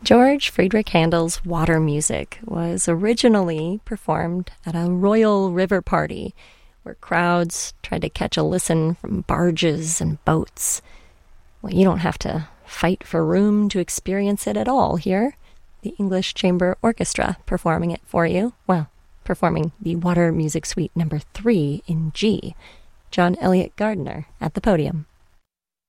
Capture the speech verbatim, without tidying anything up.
George Friedrich Handel's Water Music was originally performed at a royal river party where crowds tried to catch a listen from barges and boats. Well, you don't have to fight for room to experience it at all here. The English Chamber Orchestra performing it for you. Well, performing the Water Music Suite number three in G. John Elliott Gardiner at the podium.